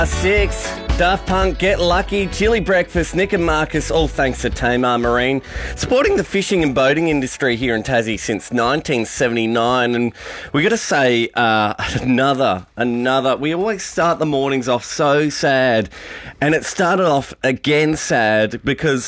6, Daft Punk, Get Lucky, Chili Breakfast, Nick and Marcus, all thanks to Tamar Marine, supporting the fishing and boating industry here in Tassie since 1979. And we got to say, another. We always start the mornings off so sad, and it started off again sad because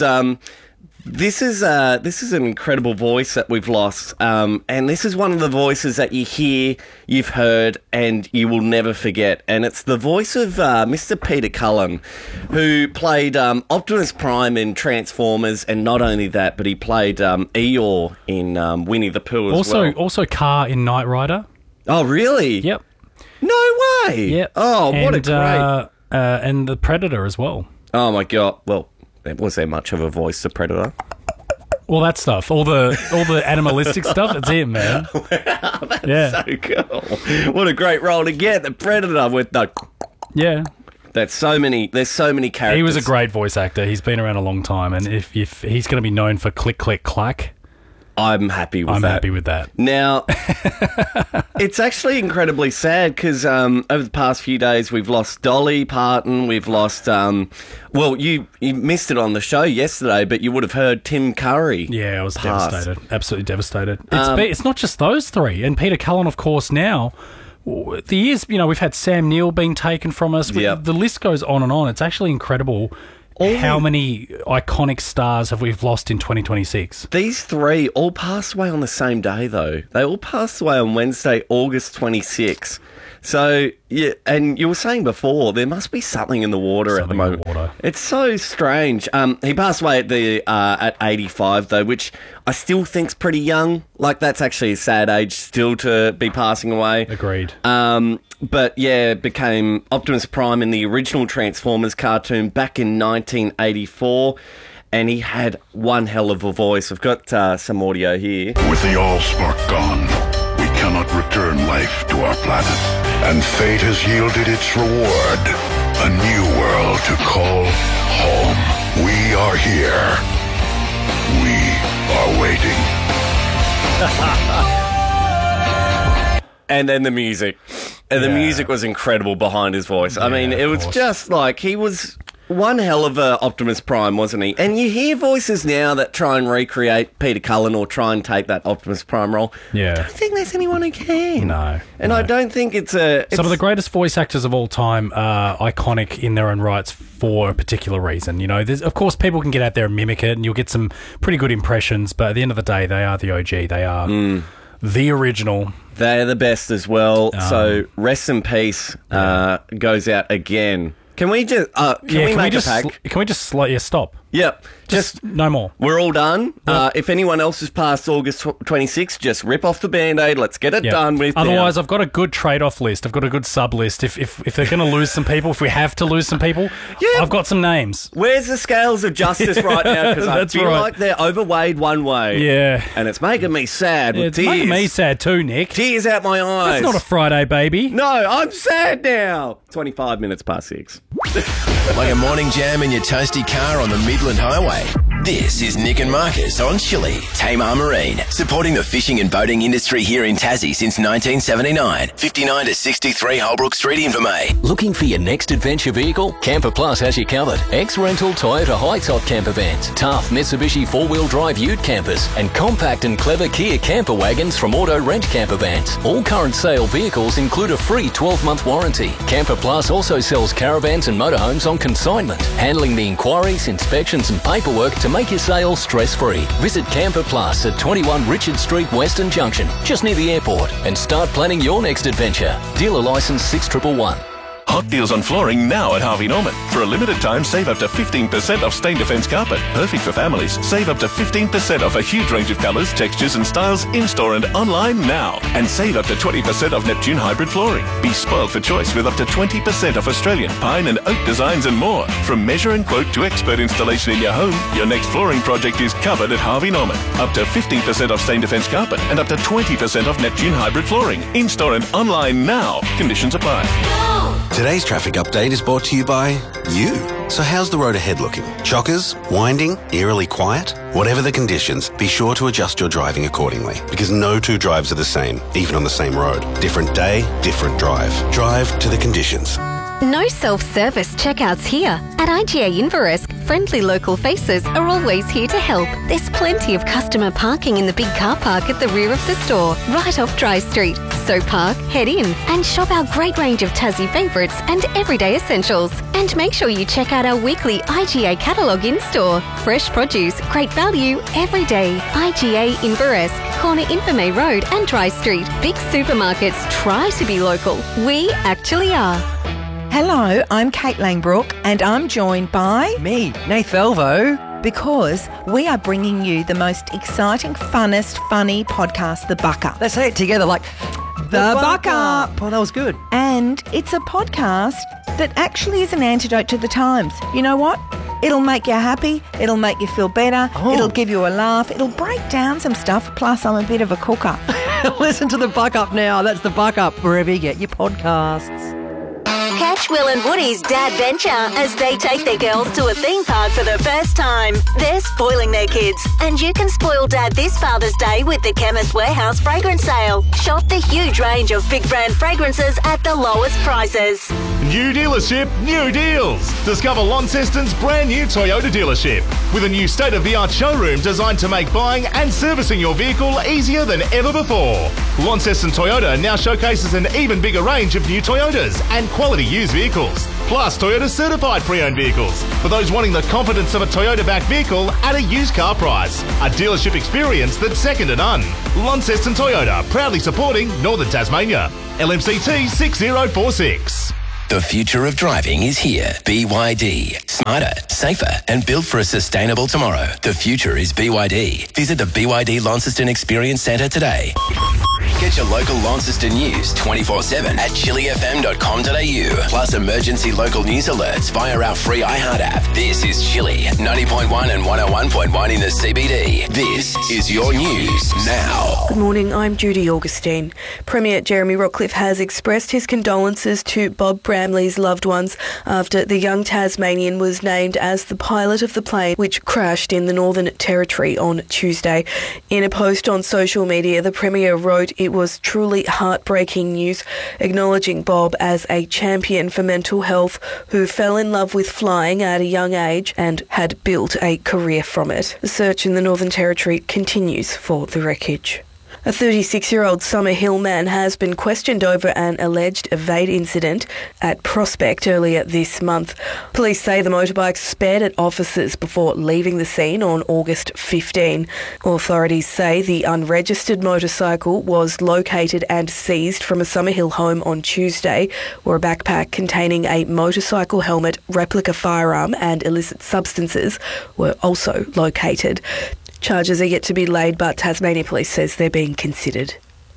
this is an incredible voice that we've lost, and this is one of the voices that you hear, you've heard, and you will never forget. And it's the voice of Mr. Peter Cullen, who played Optimus Prime in Transformers, and not only that, but he played Eeyore in Winnie the Pooh as well. Also Car in Knight Rider. Oh, really? Yep. No way! Yep. Oh, what a great... and the Predator as well. Oh, my God. Well... Was there much of a voice to Predator? Well, that stuff, all the animalistic stuff, it's him, man. Wow, that's so cool. What a great role to get, the Predator with the... Yeah. There's so many characters. He was a great voice actor. He's been around a long time, and if he's going to be known for Click, Click, Clack... I'm happy with that. Now, it's actually incredibly sad because over the past few days we've lost Dolly Parton, we've lost, well, you missed it on the show yesterday, but you would have heard Tim Curry. Yeah, I was devastated, absolutely devastated. It's not just those three, and Peter Cullen, of course, now... The years, we've had Sam Neill being taken from us. Yep. The list goes on and on. It's actually incredible how many iconic stars have we lost in 2026. These three all passed away on the same day, though. They all passed away on Wednesday, August 26th. So, yeah, and you were saying before, there must be something in the water at the moment. It's so strange. He passed away at 85, though, which I still think's pretty young. Like, that's actually a sad age still to be passing away. Agreed. But, yeah, became Optimus Prime in the original Transformers cartoon back in 1984. And he had one hell of a voice. I've got some audio here. With the Allspark gone, we cannot return life to our planet. And fate has yielded its reward. A new world to call home. We are here. We are waiting. And then the music. And the music was incredible behind his voice. I mean, it was just like he was... one hell of a Optimus Prime, wasn't he? And you hear voices now that try and recreate Peter Cullen or try and take that Optimus Prime role. Yeah. I don't think there's anyone who can. No. And I don't think it's a... Some of the greatest voice actors of all time are iconic in their own rights for a particular reason. Of course, people can get out there and mimic it, and you'll get some pretty good impressions, but at the end of the day, they are the OG. They are the original. They're the best as well. So rest in peace goes out again. Can we just can we make a pact? Can we just stop? Yep. Just no more. We're all done. If anyone else has passed August 26th, just rip off the Band-Aid. Let's get it done with. Otherwise, I've got a good trade-off list. I've got a good sub-list. If they're going to lose some people, if we have to lose some people, I've got some names. Where's the scales of justice right now? Because I feel like they're overweighed one way. Yeah. And it's making me sad with tears. It's making me sad too, Nick. Tears out my eyes. It's not a Friday, baby. No, I'm sad now. 25 minutes past 6. Like a morning jam in your toasty car on the Midland Highway. This is Nick and Marcus on Chili. Tamar Marine, supporting the fishing and boating industry here in Tassie since 1979. 59 to 63 Holbrook Street, Invermay. Looking for your next adventure vehicle? Camper Plus has you covered. Ex-Rental Toyota high-top camper vans, tough Mitsubishi four-wheel drive ute campers, and compact and clever Kia camper wagons from Auto Rent Camper Vans. All current sale vehicles include a free 12-month warranty. Camper Plus also sells caravans and motorhomes on consignment, handling the inquiries, inspections and paperwork to make your sale stress-free. Visit Camper Plus at 21 Richard Street, Western Junction, just near the airport, and start planning your next adventure. Dealer license 6111. Hot deals on flooring now at Harvey Norman. For a limited time, save up to 15% off Stain Defence carpet. Perfect for families. Save up to 15% off a huge range of colours, textures and styles in-store and online now. And save up to 20% off Neptune hybrid flooring. Be spoiled for choice with up to 20% off Australian pine and oak designs and more. From measure and quote to expert installation in your home, your next flooring project is covered at Harvey Norman. Up to 15% off Stain Defence carpet and up to 20% off Neptune hybrid flooring. In-store and online now. Conditions apply. Today's traffic update is brought to you by you. So how's the road ahead looking? Chockers? Winding? Eerily quiet? Whatever the conditions, be sure to adjust your driving accordingly, because no two drives are the same, even on the same road. Different day, different drive. Drive to the conditions. No self-service checkouts here. At IGA Inveresk, friendly local faces are always here to help. There's plenty of customer parking in the big car park at the rear of the store, right off Dry Street. So park, head in and shop our great range of Tassie favourites and everyday essentials. And make sure you check out our weekly IGA catalogue in-store. Fresh produce, great value, every day. IGA Inveresk, corner Invermay Road and Dry Street. Big supermarkets try to be local. We actually are. Hello, I'm Kate Langbrook and I'm joined by... Me, Nath Velvo. Because we are bringing you the most exciting, funnest, funny podcast, The Buck Up. Let's say it together like... The Buck Up. Oh, that was good. And it's a podcast that actually is an antidote to the times. You know what? It'll make you happy. It'll make you feel better. Oh. It'll give you a laugh. It'll break down some stuff. Plus, I'm a bit of a cooker. Listen to The Buck Up now. That's The Buck Up, wherever you get your podcasts. Catch Will and Woody's Dad Venture as they take their girls to a theme park for the first time. They're spoiling their kids, and you can spoil Dad this Father's Day with the Chemist Warehouse fragrance sale. Shop the huge range of big brand fragrances at the lowest prices. New dealership, new deals. Discover Launceston's brand new Toyota dealership with a new state-of-the-art showroom designed to make buying and servicing your vehicle easier than ever before. Launceston Toyota now showcases an even bigger range of new Toyotas and quality used vehicles, plus Toyota certified pre-owned vehicles for those wanting the confidence of a Toyota-backed vehicle at a used car price. A dealership experience that's second to none. Launceston Toyota, proudly supporting Northern Tasmania. LMCT 6046. The future of driving is here. BYD. Smarter, safer, and built for a sustainable tomorrow. The future is BYD. Visit the BYD Launceston Experience Centre today. Get your local Launceston news 24/7 at chillyfm.com.au. Plus emergency local news alerts via our free iHeart app. This is Chilly 90.1 and 101.1 in the CBD. This is your news now. Good morning, I'm Judy Augustine. Premier Jeremy Rockcliffe has expressed his condolences to Bob Bramley's loved ones after the young Tasmanian was named as the pilot of the plane which crashed in the Northern Territory on Tuesday. In a post on social media, the Premier wrote, "It was truly heartbreaking news, acknowledging Bob as a champion for mental health who fell in love with flying at a young age and had built a career from it." The search in the Northern Territory continues for the wreckage. A 36-year-old Summer Hill man has been questioned over an alleged evade incident at Prospect earlier this month. Police say the motorbike sped at officers before leaving the scene on August 15. Authorities say the unregistered motorcycle was located and seized from a Summer Hill home on Tuesday, where a backpack containing a motorcycle helmet, replica firearm and illicit substances were also located. Charges are yet to be laid, but Tasmania Police says they're being considered.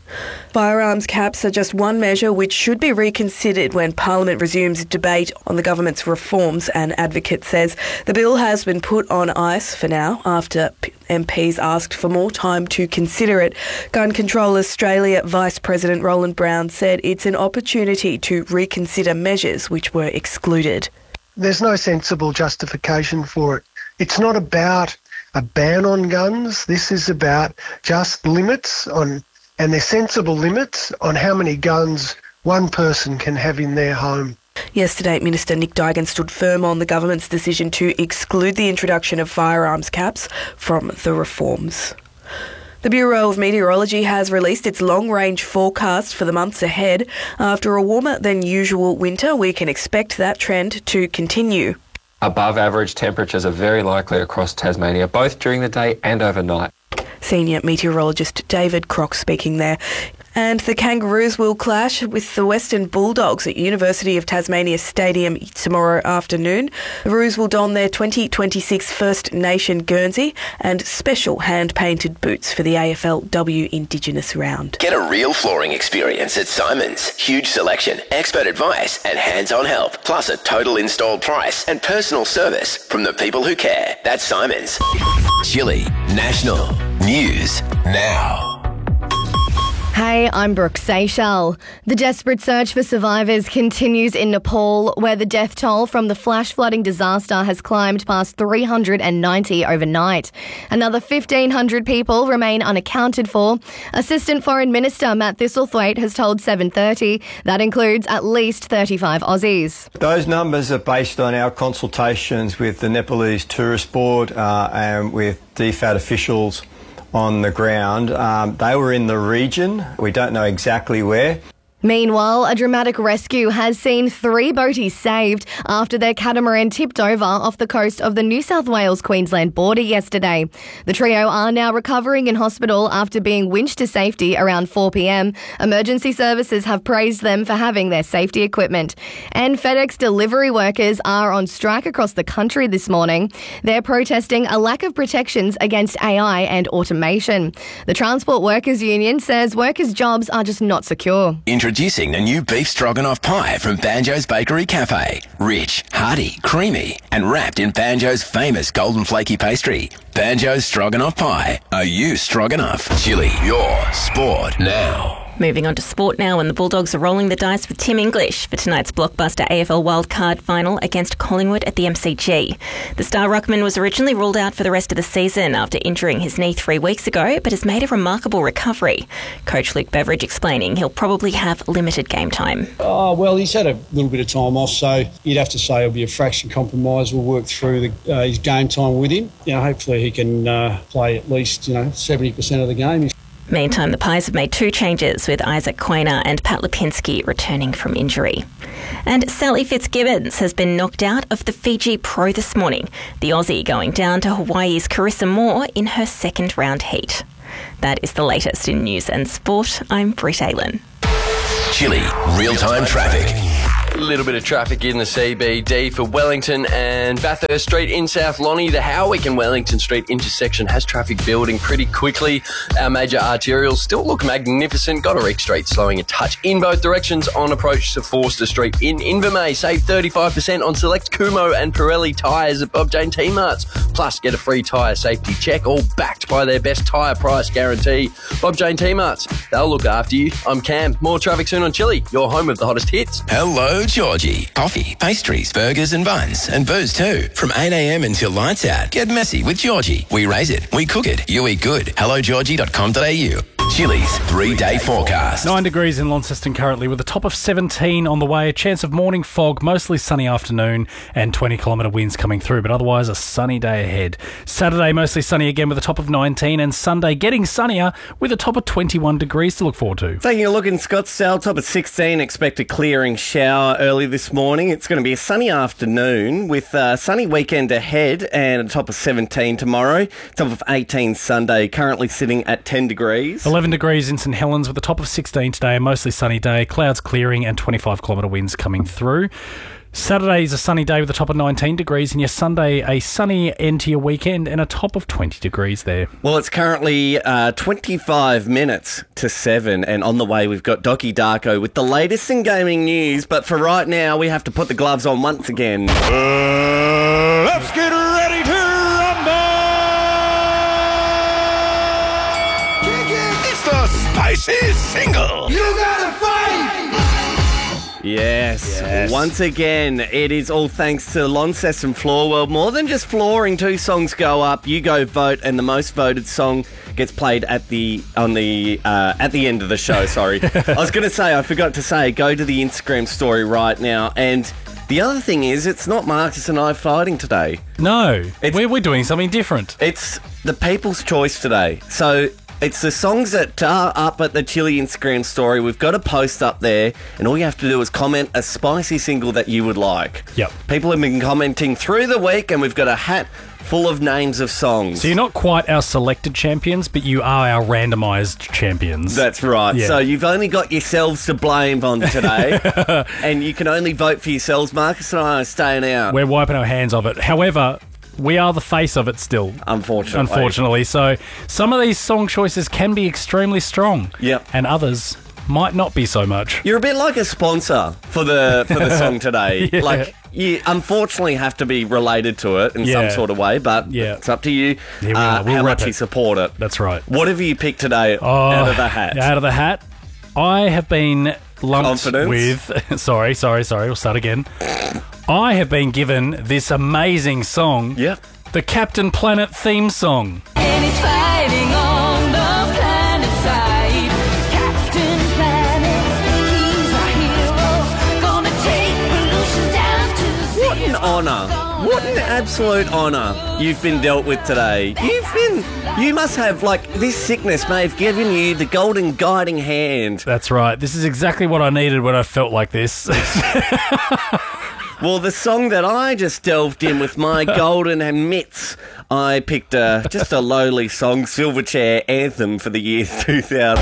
Firearms caps are just one measure which should be reconsidered when Parliament resumes debate on the government's reforms, an advocate says. The bill has been put on ice for now after MPs asked for more time to consider it. Gun Control Australia Vice President Roland Brown said it's an opportunity to reconsider measures which were excluded. There's no sensible justification for it. It's not about a ban on guns. This is about just limits on, and they're sensible limits on how many guns one person can have in their home. Yesterday, Minister Nick Duigan stood firm on the government's decision to exclude the introduction of firearms caps from the reforms. The Bureau of Meteorology has released its long-range forecast for the months ahead. After a warmer than usual winter, we can expect that trend to continue. Above average temperatures are very likely across Tasmania, both during the day and overnight. Senior meteorologist David Crock speaking there. And the Kangaroos will clash with the Western Bulldogs at University of Tasmania Stadium tomorrow afternoon. The Roos will don their 2026 First Nation Guernsey and special hand-painted boots for the AFLW Indigenous round. Get a real flooring experience at Simon's. Huge selection, expert advice and hands-on help. Plus a total installed price and personal service from the people who care. That's Simon's. Chilly National News Now. Hey, I'm Brooke Seychelles. The desperate search for survivors continues in Nepal, where the death toll from the flash flooding disaster has climbed past 390 overnight. Another 1,500 people remain unaccounted for. Assistant Foreign Minister Matt Thistlethwaite has told 7:30 that includes at least 35 Aussies. Those numbers are based on our consultations with the Nepalese Tourist Board and with DFAT officials on the ground. They were in the region. We don't know exactly where. Meanwhile, a dramatic rescue has seen 3 boaties saved after their catamaran tipped over off the coast of the New South Wales-Queensland border yesterday. The trio are now recovering in hospital after being winched to safety around 4 p.m. Emergency services have praised them for having their safety equipment. And FedEx delivery workers are on strike across the country this morning. They're protesting a lack of protections against AI and automation. The Transport Workers Union says workers' jobs are just not secure. Introducing the new beef stroganoff pie from Banjo's Bakery Cafe. Rich, hearty, creamy, and wrapped in Banjo's famous golden flaky pastry. Banjo's Stroganoff Pie. Are you stroganoff? Chili, your sport now. Moving on to sport now, and the Bulldogs are rolling the dice with Tim English for tonight's blockbuster AFL wildcard final against Collingwood at the MCG. The star ruckman was originally ruled out for the rest of the season after injuring his knee 3 weeks ago, but has made a remarkable recovery. Coach Luke Beveridge explaining he'll probably have limited game time. Oh, well, he's had a little bit of time off, so you'd have to say it'll be a fraction compromise. We'll work through his game time with him. Hopefully he can play at least 70% of the game. Meantime, the Pies have made 2 changes, with Isaac Quainer and Pat Lipinski returning from injury. And Sally Fitzgibbons has been knocked out of the Fiji Pro this morning, the Aussie going down to Hawaii's Carissa Moore in her second round heat. That is the latest in news and sport. I'm Britt Aylen. Chili, real-time traffic. A little bit of traffic in the CBD for Wellington and Bathurst Street in South Lonnie. The Howick and Wellington Street intersection has traffic building pretty quickly. Our major arterials still look magnificent. Goderich Street slowing a touch in both directions on approach to Forster Street in Invermay. Save 35% on select Kumo and Pirelli tyres at Bob Jane T-Marts. Plus, get a free tyre safety check, all backed by their best tyre price guarantee. Bob Jane T-Marts, they'll look after you. I'm Cam. More traffic soon on Chili, your home of the hottest hits. Hello, Georgie. Coffee, pastries, burgers and buns, and booze too. From 8 a.m. until lights out. Get messy with Georgie. We raise it, we cook it, you eat good. HelloGeorgie.com.au. Chili's 3-day forecast. 9 degrees in Launceston currently, with a top of 17 on the way. A chance of morning fog, mostly sunny afternoon, and 20-kilometre winds coming through, but otherwise a sunny day ahead. Saturday, mostly sunny again with a top of 19, and Sunday getting sunnier with a top of 21 degrees to look forward to. Taking a look in Scottsdale, top of 16, expect a clearing shower early this morning. It's going to be a sunny afternoon with a sunny weekend ahead and a top of 17 tomorrow, top of 18 Sunday, currently sitting at 10 degrees. 11 degrees in St Helens with a top of 16 today, a mostly sunny day, clouds clearing and 25-kilometre winds coming through. Saturday is a sunny day with a top of 19 degrees, and your Sunday a sunny end to your weekend and a top of 20 degrees there. Well, it's currently 25 minutes to 7, and on the way we've got Docky Darko with the latest in gaming news, but for right now we have to put the gloves on once again. Let's get ready to rumble! It's the spicy single. You gotta fight! Yes, once again, it is all thanks to Launceston Floor World. More than just flooring, 2 songs go up. You go vote, and the most voted song gets played at the end of the show. Sorry, I was going to say, I forgot to say, go to the Instagram story right now. And the other thing is, it's not Marcus and I fighting today. No, we're doing something different. It's the people's choice today. So it's the songs that are up at the Chili Instagram story. We've got a post up there, and all you have to do is comment a spicy single that you would like. Yep. People have been commenting through the week, and we've got a hat full of names of songs. So you're not quite our selected champions, but you are our randomised champions. That's right. Yeah. So you've only got yourselves to blame on today, and you can only vote for yourselves. Marcus and I are staying out. We're wiping our hands of it. However, we are the face of it still. Unfortunately. So some of these song choices can be extremely strong. Yep. And others might not be so much. You're a bit like a sponsor for the song today. Yeah. Like, you unfortunately have to be related to it in some sort of way, but it's up to you We'll how much you support it. That's right. What have you picked today out of the hat? Out of the hat, I have been lumped Confidence? with... Sorry. We'll start again. I have been given this amazing song. Yep. The Captain Planet theme song. And he's fighting on the planet side. Captain Planet, he's our hero. Gonna take pollution down to zero. What an honour. What an absolute honour you've been dealt with today. You must have, like, this sickness may have given you the golden guiding hand. That's right. This is exactly what I needed when I felt like this. Well, the song that I just delved in with my golden mitts, I picked just a lowly song, Silverchair Anthem for the year 2000.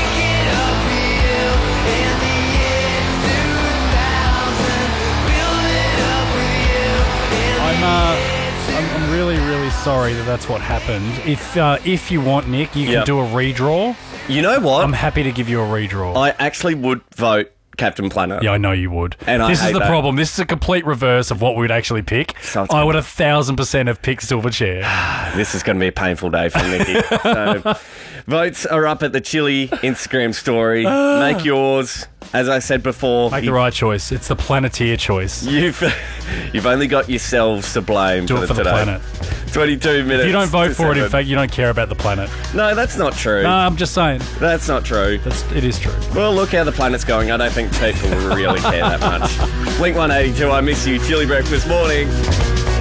I'm really, really sorry that's what happened. If you want, Nick, you can do a redraw. You know what? I'm happy to give you a redraw. I actually would vote Captain Planet. Yeah, I know you would. And this is the that. problem. This is a complete reverse of what we'd actually pick. I would 1,000% have picked Silverchair. This is going to be a painful day for Nicky. So, votes are up at the Chili Instagram story. Make yours. As I said before, Make the right choice. It's the Planeteer choice. You've only got yourselves to blame Do it for the today. planet. 22 minutes. If you don't vote to for it, in 7. fact, you don't care about the planet. No, that's not true. No, I'm just saying. That's not true. It is true. Well, look how the planet's going. I don't think people really care that much. Blink 182, I miss you. Chili breakfast morning.